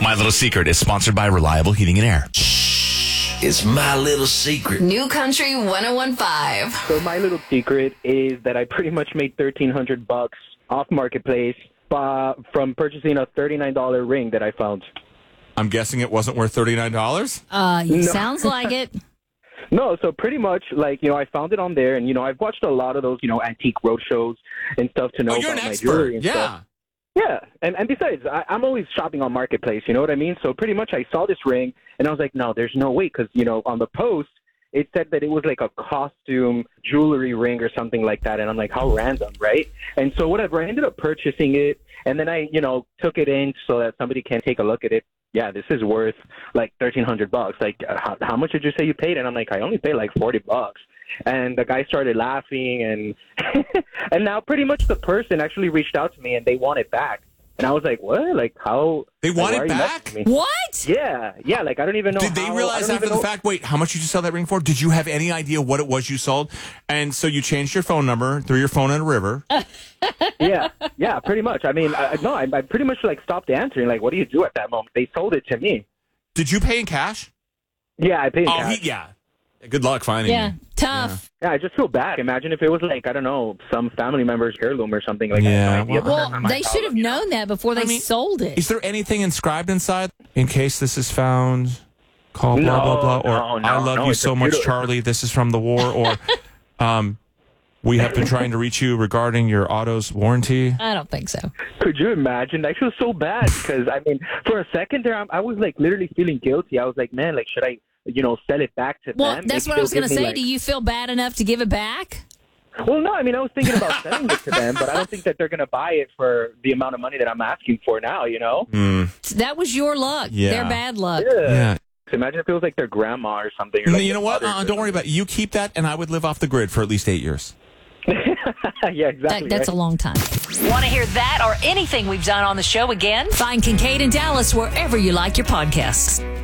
My Little Secret is sponsored by Reliable Heating and Air. It's my little secret. New Country 101.5. So my little secret is that I pretty much made $1,300 off Marketplace from purchasing a $39 ring that I found. I'm guessing it wasn't worth $39? Sounds like it. No, so pretty much, I found it on there, and, I've watched a lot of those, antique road shows and stuff to know you're about an my expert. jewelry and Yeah. stuff. Yeah, and besides, I'm always shopping on Marketplace, you know what I mean? So pretty much I saw this ring, and I was like, no, there's no way, because, on the post, it said that it was like a costume jewelry ring or something like that, and I'm like, how random, right? And so whatever, I ended up purchasing it, and then I, took it in so that somebody can take a look at it. Yeah, this is worth like $1,300. Like, how much did you say you paid? And I'm like, I only paid like $40. And the guy started laughing, and and now pretty much the person actually reached out to me, and they want it back. And I was like, what? Like, how? They want like, it back? What? Yeah, like, I don't even know. Did they realize after the fact, wait, how much did you sell that ring for? Did you have any idea what it was you sold? And so you changed your phone number, threw your phone in a river. Yeah, pretty much. I mean, I pretty much like stopped answering. Like, what do you do at that moment? They sold it to me. Did you pay in cash? Yeah, I paid in cash. Yeah. Good luck finding Yeah, me. tough. Yeah, I just feel bad. Imagine if it was like, I don't know, some family member's heirloom or something like Yeah, that. Well, they should have known that before they sold it. Is there anything inscribed inside? In case this is found, call blah, blah, blah. Or no, I love you so much, Charlie. This is from the war. Or we have been trying to reach you regarding your auto's warranty. I don't think so. Could you imagine? I feel so bad because, I mean, for a second there, I was like literally feeling guilty. I was like, man, like, should I, sell it back to them? Well, that's what I was going to say. Like, do you feel bad enough to give it back? well, no, I mean, I was thinking about selling it to them, but I don't think that they're going to buy it for the amount of money that I'm asking for now, That was your luck. Yeah. Their bad luck. Yeah. Imagine if it was like their grandma or something. Or like You know what? Don't worry about it. You keep that, and I would live off the grid for at least 8 years. Yeah, exactly. That's right? a long time. Want to hear that or anything we've done on the show again? Find Kincaid and Dallas wherever you like your podcasts.